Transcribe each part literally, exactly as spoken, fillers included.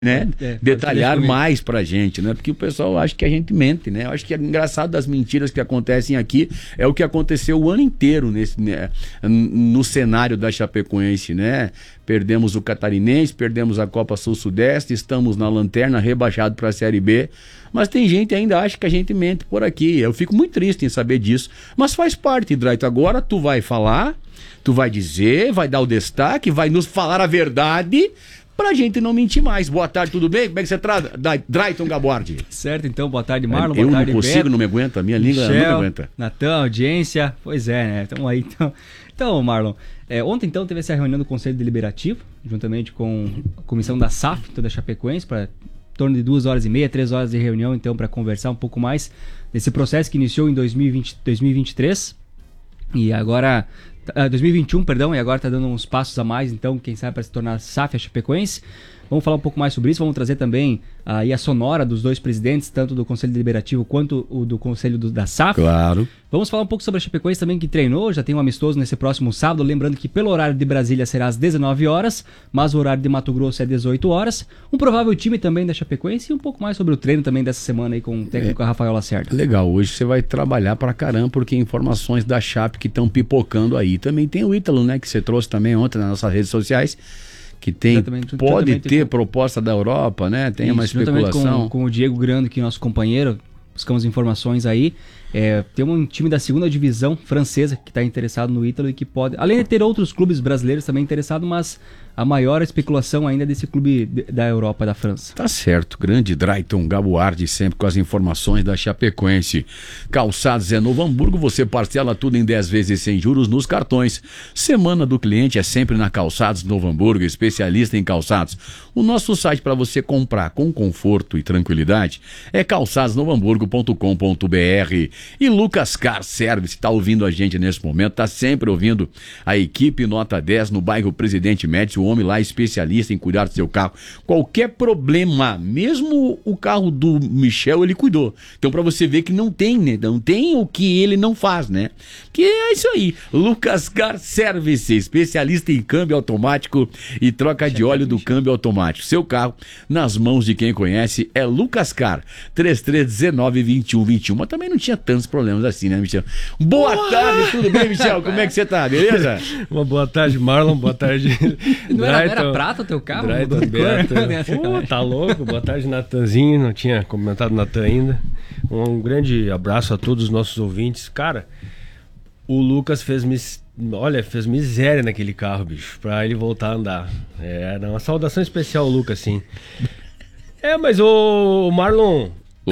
né, é, detalhar mais pra gente, né? Porque o pessoal acha que a gente mente, né? Eu acho que é engraçado das mentiras que acontecem aqui é o que aconteceu o ano inteiro nesse, né, no cenário da Chapecoense, né? Perdemos o Catarinense, perdemos a Copa Sul-Sudeste, estamos na lanterna, rebaixado para a Série B, mas tem gente que ainda acha que a gente mente por aqui. Eu fico muito triste em saber disso, mas faz parte, Draito. Agora tu vai falar, tu vai dizer, vai dar o destaque, vai nos falar a verdade, pra gente não mentir mais. Boa tarde, tudo bem? Como é que você traz, Drayton Gaboardi? Certo, então, boa tarde, Marlon. Eu boa tarde, não consigo, Beto. não me aguenta, a minha língua Michel, não me aguenta. Natan, audiência, pois é, né? Estamos aí, então. Então, Marlon, é, ontem, então, teve essa reunião do Conselho Deliberativo, juntamente com a comissão da S A F, toda a Chapecoense, para em torno de duas horas e meia, três horas de reunião, então, para conversar um pouco mais desse processo que iniciou em dois mil e vinte, dois mil e vinte e três e agora... dois mil e vinte e um, perdão, e agora está dando uns passos a mais, então, quem sabe para se tornar S A F, a Chapecoense. Vamos falar um pouco mais sobre isso, vamos trazer também aí a sonora dos dois presidentes, tanto do Conselho Deliberativo quanto o do Conselho do, da S A F. Claro. Vamos falar um pouco sobre a Chapecoense também, que treinou, já tem um amistoso nesse próximo sábado, lembrando que pelo horário de Brasília será às dezenove horas, mas o horário de Mato Grosso é dezoito horas. Um provável time também da Chapecoense e um pouco mais sobre o treino também dessa semana aí com o técnico é, Rafael Lacerda. Legal, hoje você vai trabalhar pra caramba, porque informações da Chape que estão pipocando aí. Também tem o Ítalo, né, que você trouxe também ontem nas nossas redes sociais, que tem, exatamente, pode ter com... proposta da Europa, né? Tem isso, uma especulação. Com, com o Diego Grande, que é nosso companheiro, buscamos informações aí. É, tem um time da segunda divisão francesa que está interessado no Ítalo e que pode, além de ter outros clubes brasileiros também interessados, mas a maior especulação ainda é desse clube de, da Europa, da França. Tá certo, grande Drayton Gaboardi, sempre com as informações da Chapecoense. Calçados é Novo Hamburgo, você parcela tudo em dez vezes sem juros nos cartões. Semana do cliente é sempre na Calçados Novo Hamburgo, especialista em calçados. O nosso site para você comprar com conforto e tranquilidade é calçados novo hamburgo ponto com ponto b r. E Lucas Car Service está ouvindo a gente nesse momento, está sempre ouvindo a equipe Nota dez no bairro Presidente Médici, o homem lá especialista em cuidar do seu carro. Qualquer problema, mesmo o carro do Michel, ele cuidou. Então para você ver que não tem, né? Não tem o que ele não faz, né? Que é isso aí. Lucas Car Service, especialista em câmbio automático e troca de óleo do câmbio automático. Seu carro nas mãos de quem conhece é Lucas Car, três três um nove, dois um dois um. Mas também não tinha tantos problemas assim, né, Michel? Boa Uau! tarde, tudo bem, Michel? Como é que você tá? Beleza? Uma boa tarde, Marlon. Boa tarde. Não era, era prata o teu carro? Drayton, Beto. Tá louco? Boa tarde, Natanzinho. Não tinha comentado Natan ainda. Um grande abraço a todos os nossos ouvintes. Cara, o Lucas fez mis... Olha, fez miséria naquele carro, bicho, pra ele voltar a andar. É, uma saudação especial ao Lucas, sim. É, mas o Marlon...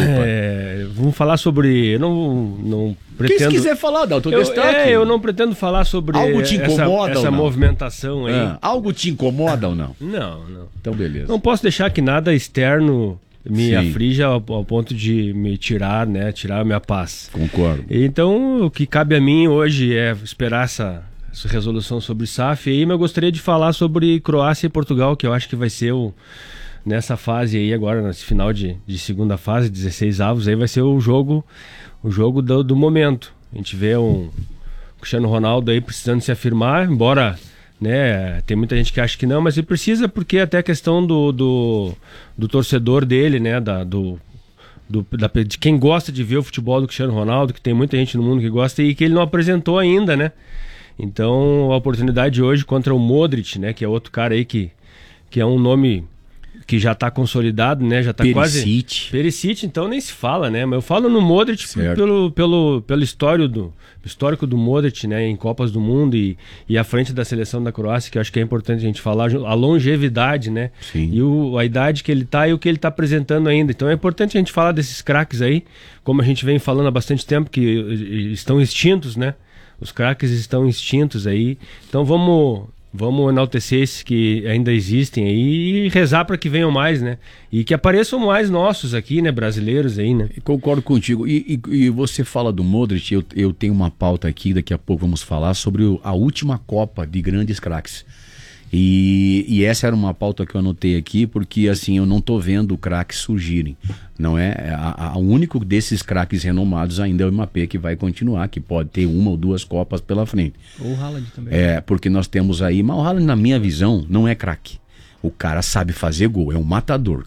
É, vamos falar sobre... Eu não, não pretendo... Quem quiser falar, dá o teu eu, destaque. É, eu não pretendo falar sobre algo te incomoda essa, essa movimentação aí. Ah, algo te incomoda ou não? Não, não. Então beleza. Não posso deixar que nada externo me Sim. aflija ao, ao ponto de me tirar, né? Tirar a minha paz. Concordo. Então, o que cabe a mim hoje é esperar essa, essa resolução sobre S A F aí, mas eu gostaria de falar sobre Croácia e Portugal, que eu acho que vai ser o... Nessa fase aí agora, nesse final de, de segunda fase, dezesseis avos, aí vai ser o jogo, o jogo do, do momento. A gente vê um Cristiano Ronaldo aí precisando se afirmar, embora, né, tem muita gente que acha que não, mas ele precisa porque até a questão do, do, do torcedor dele, né, da, do, do, da, de quem gosta de ver o futebol do Cristiano Ronaldo, que tem muita gente no mundo que gosta e que ele não apresentou ainda, né. Então a oportunidade hoje contra o Modric, né, que é outro cara aí que, que é um nome... que já está consolidado, né? Já está quase... Perisic. Perisic, então nem se fala, né? Mas eu falo no Modric pelo, pelo, pelo histórico, do, histórico do Modric, né? Em Copas do Mundo e, e à frente da seleção da Croácia, que eu acho que é importante a gente falar, a longevidade, né? Sim. E o, a idade que ele está e o que ele está apresentando ainda. Então é importante a gente falar desses craques aí, como a gente vem falando há bastante tempo, que estão extintos, né? Os craques estão extintos aí. Então vamos... Vamos enaltecer esses que ainda existem aí e rezar para que venham mais, né? E que apareçam mais nossos aqui, né? Brasileiros aí, né? Concordo contigo. E, e, e você fala do Modric, eu, eu tenho uma pauta aqui, daqui a pouco vamos falar sobre o, a última Copa de grandes craques. E, e essa era uma pauta que eu anotei aqui, porque assim, eu não tô vendo craques surgirem, não é? A, a, o único desses craques renomados ainda é o Mbappé, que vai continuar, que pode ter uma ou duas Copas pela frente. Ou o Haaland também. É, porque nós temos aí, mas o Haaland, na minha visão, não é craque. O cara sabe fazer gol, é um matador.